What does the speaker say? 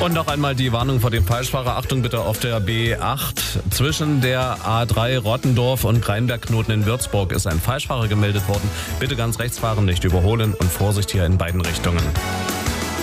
Und noch einmal die Warnung vor dem Falschfahrer. Achtung bitte auf der B8. Zwischen der A3 Rottendorf und Kreinberg-Knoten in Würzburg ist ein Falschfahrer gemeldet worden. Bitte ganz rechts fahren, nicht überholen und Vorsicht hier in beiden Richtungen.